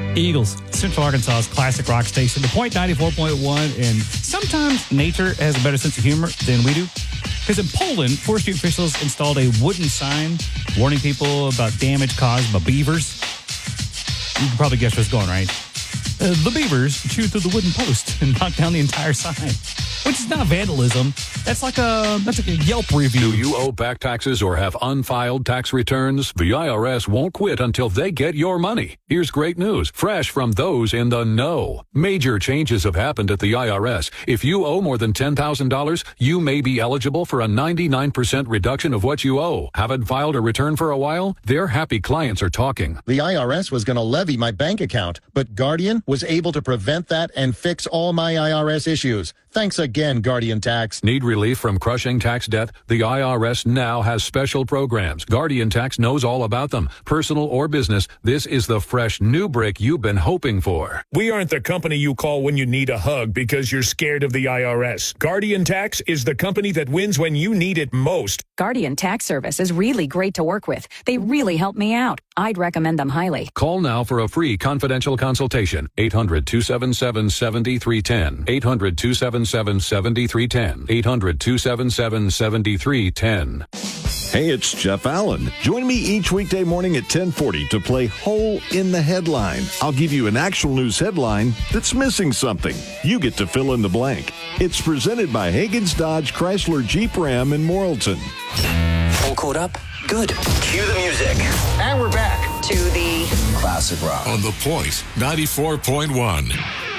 Eagles, Central Arkansas's classic rock station, The Point 94.1, and sometimes nature has a better sense of humor than we do. Because in Poland, forestry officials installed a wooden sign warning people about damage caused by beavers. You can probably guess where it's going, right? The beavers chewed through the wooden post and knocked down the entire sign. Which is not vandalism. That's like a Yelp review. Do you owe back taxes or have unfiled tax returns? The IRS won't quit until they get your money. Here's great news, fresh from those in the know. Major changes have happened at the IRS. If you owe more than $10,000, you may be eligible for a 99% reduction of what you owe. Haven't filed a return for a while? Their happy clients are talking. The IRS was going to levy my bank account, but Guardian was able to prevent that and fix all my IRS issues. Thanks again, Guardian Tax. Need relief from crushing tax debt? The IRS now has special programs. Guardian Tax knows all about them. Personal or business, this is the fresh new break you've been hoping for. We aren't the company you call when you need a hug because you're scared of the IRS. Guardian Tax is the company that wins when you need it most. Guardian Tax Service is really great to work with. They really help me out. I'd recommend them highly. Call now for a free confidential consultation. 800-277-7310. 800-277-7310. 800-277-7310. Hey, it's Jeff Allen. Join me each weekday morning at 10:40 to play Hole in the Headline. I'll give you an actual news headline that's missing something. You get to fill in the blank. It's presented by Hagen's Dodge Chrysler Jeep Ram in Morrilton. All caught up? Good. Cue the music. And we're back To the Classic rock. On The Point 94.1.